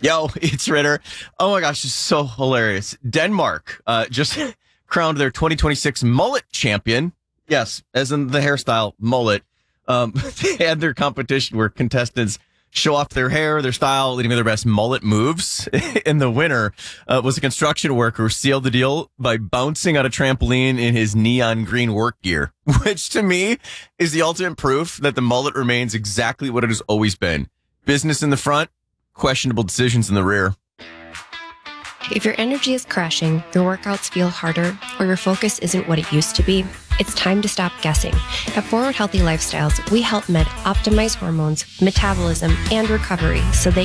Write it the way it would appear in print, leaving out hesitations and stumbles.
Yo, it's Ritter. Oh my gosh, it's so hilarious. Denmark just crowned their 2026 mullet champion. Yes, as in the hairstyle mullet. They had their competition where contestants show off their hair, their style, leading to their best mullet moves. And the winner was a construction worker who sealed the deal by bouncing on a trampoline in his neon green work gear, which to me is the ultimate proof that the mullet remains exactly what it has always been. Business in the front, questionable decisions in the rear. If your energy is crashing, your workouts feel harder, or your focus isn't what it used to be, it's time to stop guessing. At Forward Healthy Lifestyles, we help men optimize hormones, metabolism, and recovery so they